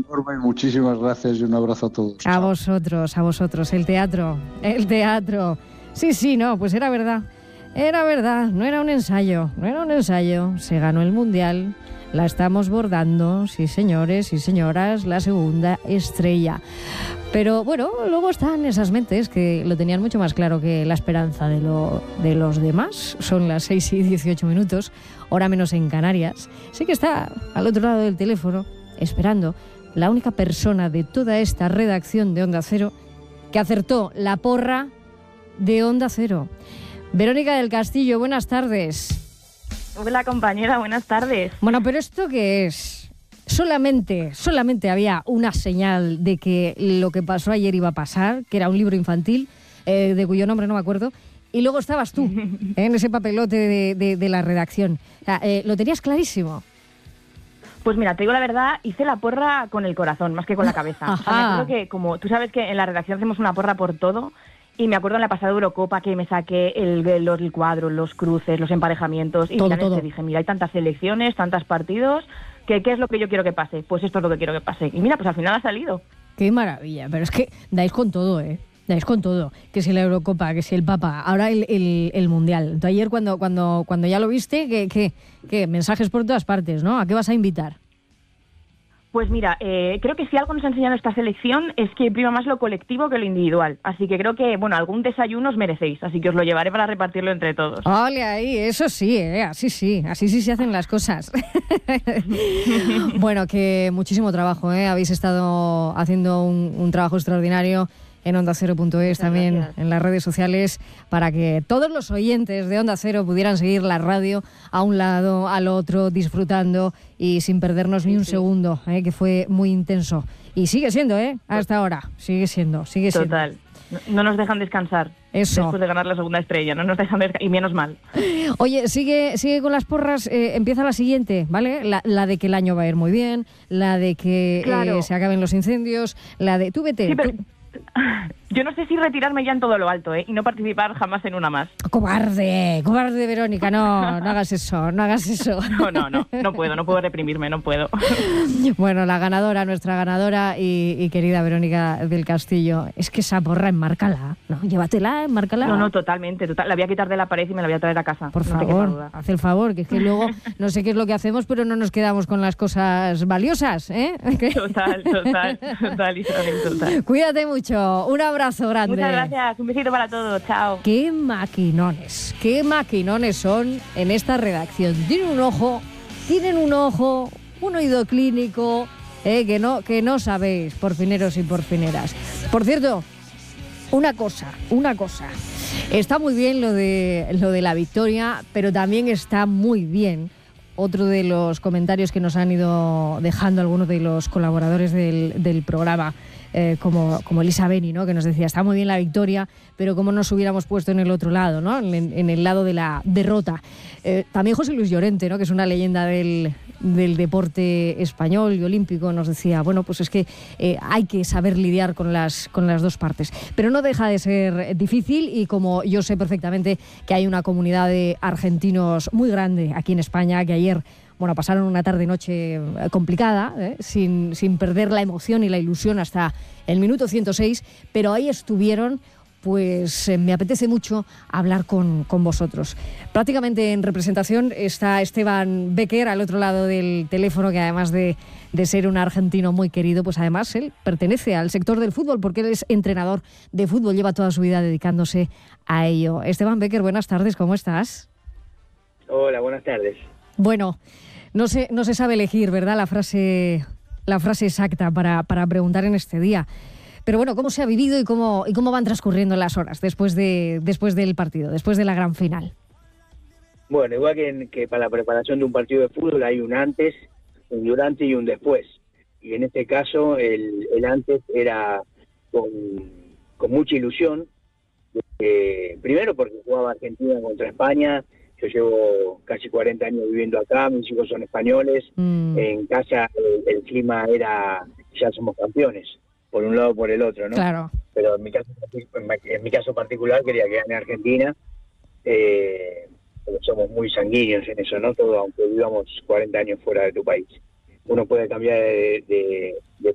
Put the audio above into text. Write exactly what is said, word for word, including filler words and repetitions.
Norma, y muchísimas gracias y un abrazo a todos. A Chao. vosotros, a vosotros. El teatro, el teatro. Sí, sí, no, pues era verdad. Era verdad, no era un ensayo, no era un ensayo. Se ganó el Mundial, la estamos bordando, sí señores y señoras, la segunda estrella. Pero bueno, luego están esas mentes que lo tenían mucho más claro que la esperanza de, lo, de los demás. Son las seis y dieciocho minutos, hora menos en Canarias. Sí que está al otro lado del teléfono, esperando, la única persona de toda esta redacción de Onda Cero que acertó la porra de Onda Cero. Verónica del Castillo, buenas tardes. Hola compañera, buenas tardes. Bueno, pero ¿esto qué es? Solamente, solamente había una señal de que lo que pasó ayer iba a pasar, que era un libro infantil, eh, de cuyo nombre no me acuerdo, y luego estabas tú, eh, en ese papelote de, de, de la redacción. O sea, eh, lo tenías clarísimo. Pues mira, te digo la verdad, hice la porra con el corazón, más que con la cabeza. O sea, me acuerdo que, como tú sabes que en la redacción hacemos una porra por todo, y me acuerdo en la pasada Eurocopa que me saqué el, el, el cuadro, los cruces, los emparejamientos, y todo, finalmente todo. dije, mira, hay tantas selecciones, tantos partidos, que ¿qué es lo que yo quiero que pase? Pues esto es lo que quiero que pase. Y mira, pues al final ha salido. Qué maravilla, pero es que dais con todo, ¿eh? Dais con todo, que si la Eurocopa, que si el Papa, ahora el, el, el Mundial. Entonces, ayer cuando, cuando, cuando ya lo viste, ¿qué, qué, qué? Mensajes por todas partes, ¿no? ¿A qué vas a invitar? Pues mira, eh, creo que si algo nos ha enseñado esta selección es que prima más lo colectivo que lo individual. Así que creo que, bueno, algún desayuno os merecéis, así que os lo llevaré para repartirlo entre todos. Ole ahí, eso sí, ¿eh? Así sí, así sí se hacen las cosas. Bueno, que muchísimo trabajo, ¿eh? Habéis estado haciendo un, un trabajo extraordinario en onda cero punto es, también gracias. En las redes sociales, para que todos los oyentes de Onda Cero pudieran seguir la radio a un lado, al otro, disfrutando y sin perdernos sí, ni un sí. segundo, ¿eh? Que fue muy intenso. Y sigue siendo, ¿eh? Hasta ahora, sigue siendo, sigue siendo. Total. No nos dejan descansar. Eso. Después de ganar la segunda estrella, no nos dejan descansar, y menos mal. Oye, sigue sigue con las porras, eh, empieza la siguiente, ¿vale? La, la de que el año va a ir muy bien, la de que claro. eh, se acaben los incendios, la de... Tú vete... Sí, pero... tú... Yo no sé si retirarme ya en todo lo alto, ¿eh? Y no participar jamás en una más. ¡Cobarde! ¡Cobarde, Verónica! No, no hagas eso, no hagas eso. No, no, no, no puedo, no puedo reprimirme, no puedo. Bueno, la ganadora, nuestra ganadora y, y querida Verónica del Castillo, es que esa porra enmárcala, ¿no? Llévatela, enmárcala. No, no, totalmente, total. La voy a quitar de la pared y me la voy a traer a casa. Por no favor, haz el favor, que es que luego no sé qué es lo que hacemos, pero no nos quedamos con las cosas valiosas, ¿eh? Total, total, total, Isabel, total. Cuídate mucho, un abrazo grande. Muchas gracias, un besito para todos, chao. Qué maquinones, qué maquinones son en esta redacción. Tienen un ojo, tienen un ojo, un oído clínico, eh, que no, que no sabéis, porfineros y porfineras. Por cierto, una cosa, una cosa. Está muy bien lo de, lo de la victoria, pero también está muy bien otro de los comentarios que nos han ido dejando algunos de los colaboradores del, del programa. Eh, como, como Elisa Beni, ¿no? Que nos decía, está muy bien la victoria, pero cómo nos hubiéramos puesto en el otro lado, ¿no? En, en el lado de la derrota. Eh, también José Luis Llorente, ¿no? Que es una leyenda del, del deporte español y olímpico, nos decía, bueno, pues es que eh, hay que saber lidiar con las, con las dos partes. Pero no deja de ser difícil, y como yo sé perfectamente que hay una comunidad de argentinos muy grande aquí en España, que ayer... Bueno, pasaron una tarde-noche complicada, ¿eh? sin, sin perder la emoción y la ilusión hasta el minuto ciento seis, pero ahí estuvieron, pues eh, me apetece mucho hablar con, con vosotros. Prácticamente en representación está Esteban Becker al otro lado del teléfono, que además de, de ser un argentino muy querido, pues además él pertenece al sector del fútbol, porque él es entrenador de fútbol, lleva toda su vida dedicándose a ello. Esteban Becker, buenas tardes, ¿cómo estás? Hola, buenas tardes. Bueno, no se, no se sabe elegir, ¿verdad?, la frase, la frase exacta para, para preguntar en este día. Pero bueno, ¿cómo se ha vivido y cómo, y cómo van transcurriendo las horas después, de, después del partido, después de la gran final? Bueno, igual que, en, que para la preparación de un partido de fútbol hay un antes, un durante y un después. Y en este caso el, el antes era con, con mucha ilusión. Eh, primero porque jugaba Argentina contra España. Yo llevo casi cuarenta años viviendo acá, mis hijos son españoles, mm. en casa el, el clima era, ya somos campeones, por un lado o por el otro, ¿no? Claro. Pero en mi caso, en mi caso particular quería que gane Argentina, eh, porque somos muy sanguíneos en eso, ¿no? Todo, aunque vivamos cuarenta años fuera de tu país. Uno puede cambiar de, de, de